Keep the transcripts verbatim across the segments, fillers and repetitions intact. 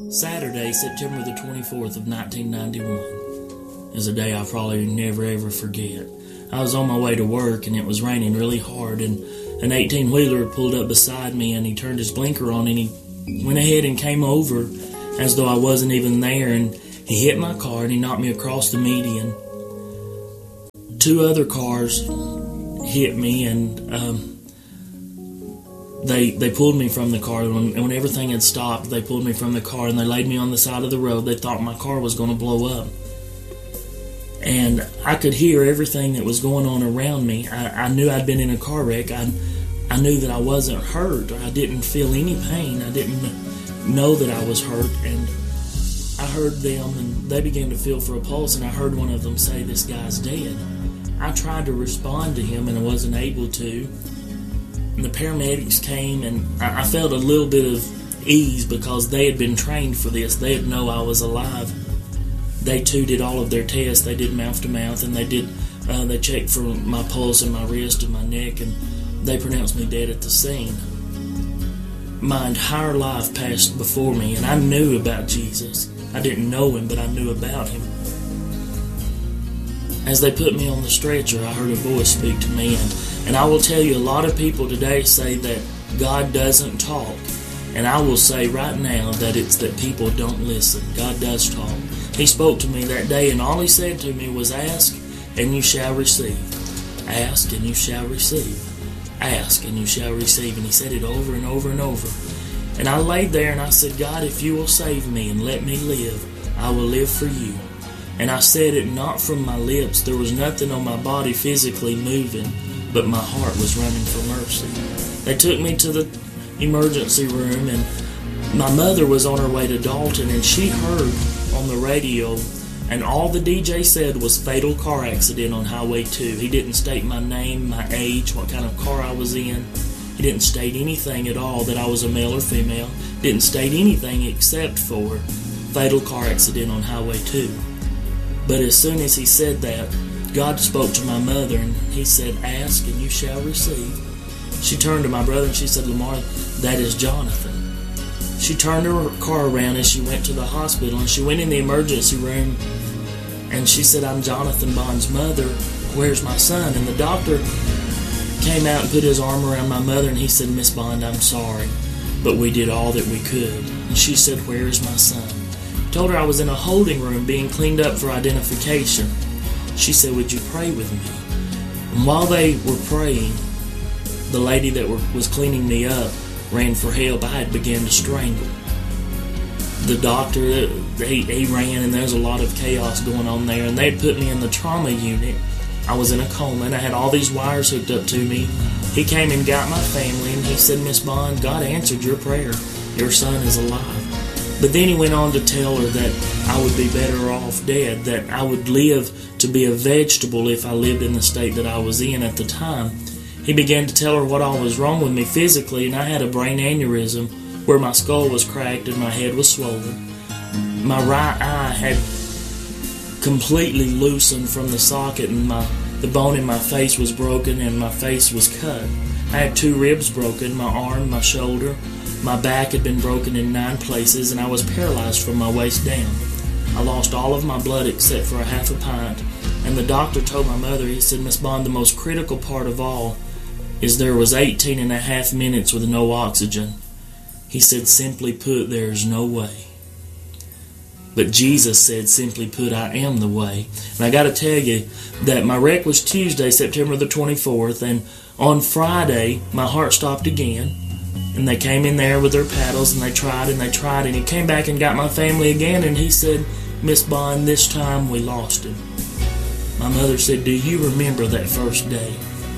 Saturday, September the twenty-fourth of nineteen ninety-one is a day I'll probably never ever forget. I was on my way to work and it was raining really hard, and an eighteen-wheeler pulled up beside me and he turned his blinker on and he went ahead and came over as though I wasn't even there, and he hit my car and he knocked me across the median. Two other cars hit me and um, they they pulled me from the car. When, when everything had stopped, they pulled me from the car and they laid me on the side of the road. They thought my car was going to blow up. And I could hear everything that was going on around me. I, I knew I'd been in a car wreck. I, I knew that I wasn't hurt. I didn't feel any pain. I didn't know that I was hurt. And I heard them, and they began to feel for a pulse, and I heard one of them say, "This guy's dead." I tried to respond to him, and I wasn't able to. And the paramedics came, and I, I felt a little bit of ease because they had been trained for this. They had known I was alive. They too did all of their tests. They did mouth to mouth, and they did. Uh, they checked for my pulse and my wrist and my neck, and they pronounced me dead at the scene. My entire life passed before me, and I knew about Jesus. I didn't know him, but I knew about him. As they put me on the stretcher, I heard a voice speak to me, and, and I will tell you, a lot of people today say that God doesn't talk, and I will say right now that it's that people don't listen. God does talk. He spoke to me that day, and all he said to me was, "Ask, and you shall receive. Ask, and you shall receive. Ask, and you shall receive." And he said it over and over and over. And I laid there, and I said, "God, if you will save me and let me live, I will live for you." And I said it not from my lips. There was nothing on my body physically moving, but my heart was running for mercy. They took me to the emergency room, and my mother was on her way to Dalton, and she heard on the radio, and all the D J said was fatal car accident on Highway two. He didn't state my name, my age, what kind of car I was in. He didn't state anything at all that I was a male or female. Didn't state anything except for fatal car accident on Highway two. But as soon as he said that, God spoke to my mother, and he said, "Ask and you shall receive." She turned to my brother and she said, "Lamar, that is Jonathan." She turned her car around and she went to the hospital, and she went in the emergency room and she said, "I'm Jonathan Bond's mother. Where's my son?" And the doctor came out and put his arm around my mother, and he said, "Miss Bond, I'm sorry, but we did all that we could." And she said, "Where is my son?" I told her I was in a holding room being cleaned up for identification. She said, "Would you pray with me?" And while they were praying, the lady that were, was cleaning me up ran for help. I had began to strangle. The doctor, he, he ran, and there's a lot of chaos going on there, and they put me in the trauma unit. I was in a coma, and I had all these wires hooked up to me. He came and got my family, and he said, "Miss Bond, God answered your prayer. Your son is alive." But then he went on to tell her that I would be better off dead, that I would live to be a vegetable if I lived in the state that I was in at the time. He began to tell her what all was wrong with me physically, and I had a brain aneurysm where my skull was cracked and my head was swollen. My right eye had completely loosened from the socket, and my the bone in my face was broken and my face was cut. I had two ribs broken, my arm, my shoulder. My back had been broken in nine places, and I was paralyzed from my waist down. I lost all of my blood except for a half a pint, and the doctor told my mother, he said, "Miss Bond, the most critical part of all is there was eighteen and a half minutes with no oxygen." He said, "Simply put, there's no way." But Jesus said, "Simply put, I am the way." And I got to tell you that my wreck was Tuesday, September the twenty-fourth, and on Friday, my heart stopped again. And they came in there with their paddles, and they tried and they tried, and he came back and got my family again, and he said, "Miss Bond, this time we lost him." My mother said, "Do you remember that first day?"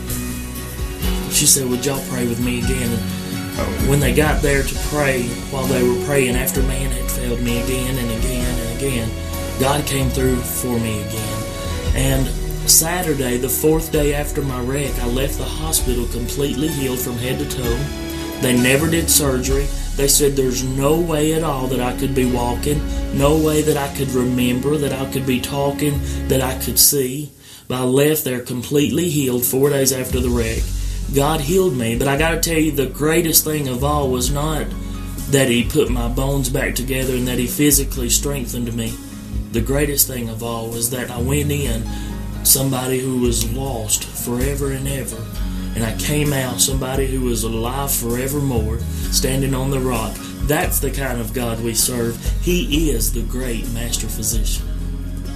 She said, "Would y'all pray with me again?" And when they got there to pray, while they were praying, after man had failed me again and again and again, God came through for me again. And Saturday, the fourth day after my wreck, I left the hospital completely healed from head to toe. They never did surgery. They said there's no way at all that I could be walking, no way that I could remember, that I could be talking, that I could see. But I left there completely healed four days after the wreck. God healed me, but I got to tell you, the greatest thing of all was not that He put my bones back together, and that He physically strengthened me. The greatest thing of all was that I went in somebody who was lost forever and ever, and I came out somebody who was alive forevermore, standing on the rock. That's the kind of God we serve. He is the great Master Physician.